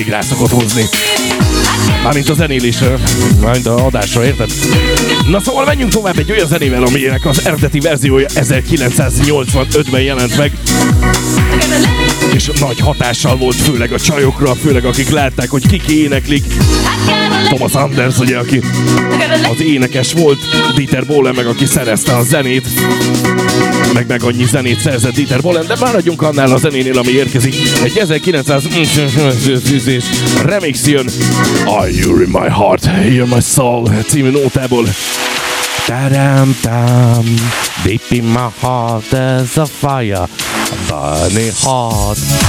rá szokott hozni. Mármint a zenélésre, mármint a adásra, érted? Na szóval menjünk tovább egy olyan zenével, aminek az eredeti verziója 1985-ben jelent meg. És nagy hatással volt főleg a csajokra, főleg akik látták, hogy kik éneklik. Thomas Anders, ugye, aki az énekes volt, Dieter Bohlen meg, aki szerezte a zenét. Meg annyi zenét szerzett Dieter Bohlen, de maradjunk annál a zenénél, ami érkezik. Egy 1900 remix jön. Are you in my heart, you're my soul című nótából. Ta-dam-dam, deep in my heart there's a fire, burning hot.